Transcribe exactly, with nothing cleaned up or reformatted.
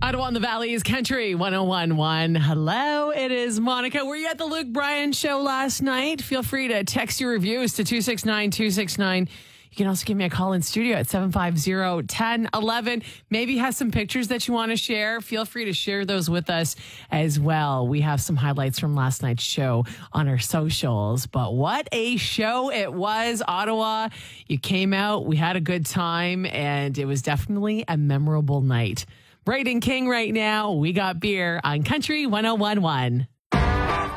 Ottawa and the Valley's Country one oh one point one. Hello, it is Monica. Were you at the Luke Bryan show last night? Feel free to text your reviews to two six nine two six nine. You can also give me a call in studio at seven five zero, one zero one one. Maybe have some pictures that you want to share. Feel free to share those with us as well. We have some highlights from last night's show on our socials. But what a show it was, Ottawa. You came out, we had a good time, and it was definitely a memorable night. Braden King right now. We got beer on Country one oh one point one.